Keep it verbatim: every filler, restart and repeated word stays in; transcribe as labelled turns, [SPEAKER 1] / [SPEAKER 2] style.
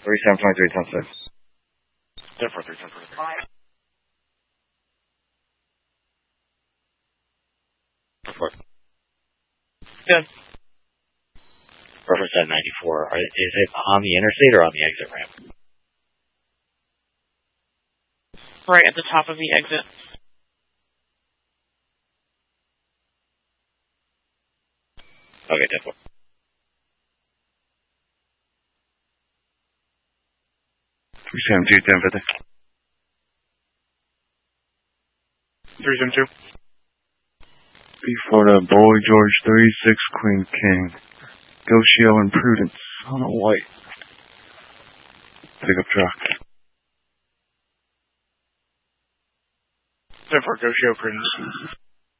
[SPEAKER 1] thirty-seven twenty-three, ten six.
[SPEAKER 2] ten four, three, ten twenty-three. Report.
[SPEAKER 3] Good.
[SPEAKER 2] Reference at ninety-four. Are, is it on the interstate or on the exit ramp?
[SPEAKER 3] Right at the top of the exit.
[SPEAKER 2] Okay, ten four.
[SPEAKER 1] three seven two, ten fifty.
[SPEAKER 3] three seven two.
[SPEAKER 1] B four to Boy George three, six Queen King. Goshio and Prudence on a white pickup truck.
[SPEAKER 3] ten four, Goshio, Prudence.